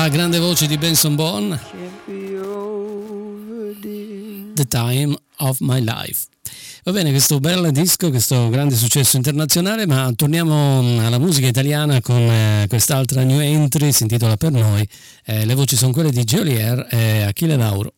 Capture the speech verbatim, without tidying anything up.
la grande voce di Benson Boone, The Time of My Life. Va bene, questo bel disco, questo grande successo internazionale, ma torniamo alla musica italiana con eh, quest'altra new entry, si intitola Per Noi. Eh, le voci sono quelle di Geolier e Achille Lauro.